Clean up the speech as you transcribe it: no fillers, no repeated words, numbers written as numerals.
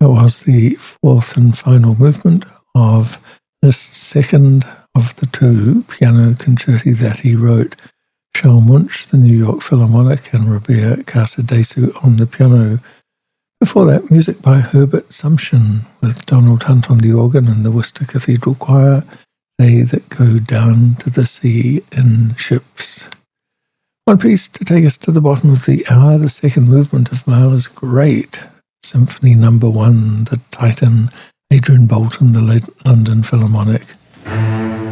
That was the fourth and final movement of this second of the two piano concerti that he wrote. Charles Munch, the New York Philharmonic, and Rabea Casadesu on the piano. Before that, music by Herbert Sumption with Donald Hunt on the organ and the Worcester Cathedral Choir, They That Go Down to the Sea in Ships. One piece to take us to the bottom of the hour, the second movement of Mahler's great Symphony No. 1, the Titan, Adrian Bolton, the London Philharmonic.